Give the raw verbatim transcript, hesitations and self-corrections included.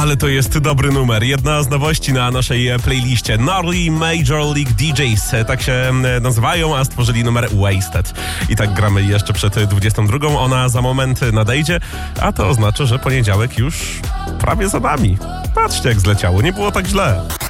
Ale to jest dobry numer. Jedna z nowości na naszej playliście. Gnarly Major League D Js. Tak się nazywają, a stworzyli numer Wasted. I tak gramy jeszcze przed dwudziestą drugą. Ona za moment nadejdzie, a to oznacza, że poniedziałek już prawie za nami. Patrzcie, jak zleciało. Nie było tak źle.